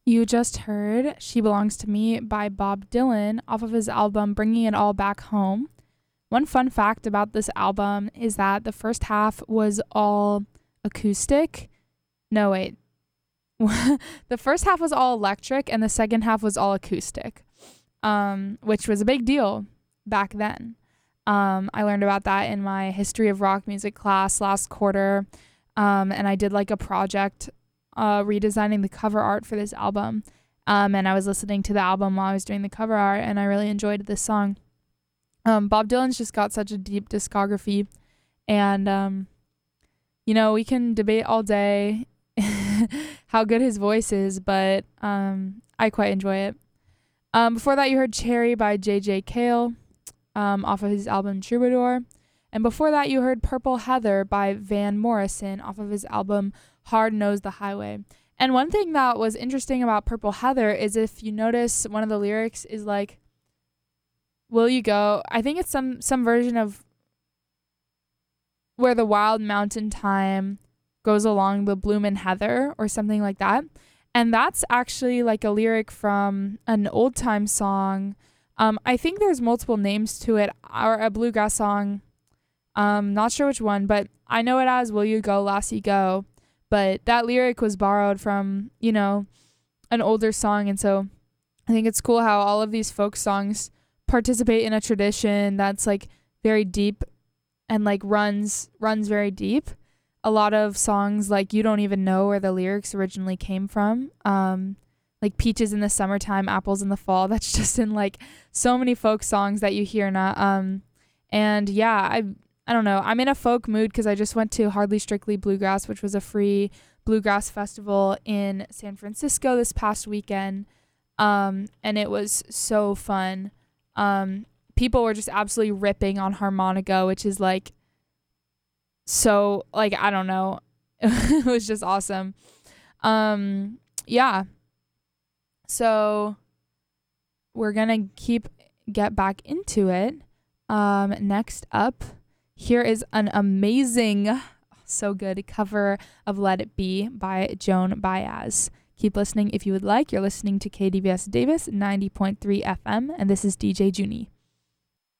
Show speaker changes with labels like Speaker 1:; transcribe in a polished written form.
Speaker 1: You just heard She Belongs to Me by Bob Dylan off of his album Bringing It All Back Home. One fun fact about this album is that the first half was all acoustic. No, wait. The first half was all electric and the second half was all acoustic, which was a big deal back then. I learned about that in my history of rock music class last quarter, and I did like a project redesigning the cover art for this album. And I was listening to the album while I was doing the cover art, and I really enjoyed this song. Bob Dylan's just got such a deep discography, and we can debate all day how good his voice is, but I quite enjoy it. Before that, you heard Cherry by J.J. Cale off of his album Troubadour. And before that, you heard Purple Heather by Van Morrison off of his album Hard Knows the Highway. And one thing that was interesting about Purple Heather is if you notice one of the lyrics is like, will you go? I think it's some version of where the wild mountain thyme goes along the bloomin' heather or something like that. And that's actually like a lyric from an old time song. I think there's multiple names to it, or a bluegrass song. Not sure which one, but I know it as Will You Go, Lassie Go. But that lyric was borrowed from, an older song. And so I think it's cool how all of these folk songs participate in a tradition that's like very deep and like runs very deep. A lot of songs like you don't even know where the lyrics originally came from. Like Peaches in the Summertime, Apples in the Fall. That's just in like so many folk songs that you hear now. And yeah, I don't know. I'm in a folk mood because I just went to Hardly Strictly Bluegrass, which was a free bluegrass festival in San Francisco this past weekend. And it was so fun. People were just absolutely ripping on harmonica, which is like, so like, I don't know. It was just awesome. Yeah. So we're going to get back into it. Next up, here is an amazing, so good cover of Let It Be by Joan Baez. Keep listening if you would like. You're listening to KDVS Davis 90.3 FM, and this is DJ Junie.